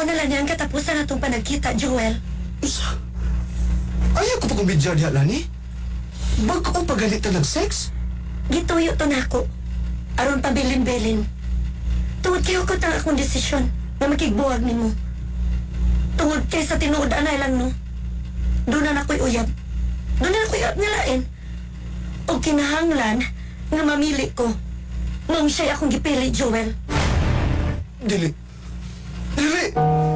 mao na lang niyang katapusan atong panagkita, Joel. Usa? Ayaw ko pa kumidya diya, Lani. Bago ko pagalit na nag-sex? Gituyo to nako. Aron pabilin-bilin. Tungod kayo ko tang akong desisyon na makigbuwag nimo. Tungod kay sa tinuod anay lang no. Doon na nako'y uyab. Doon na nako'y uyab nga lain. O kinahanglan nga mamili ko. Nung siya'y akong gipili, Joel. Dili. Dili!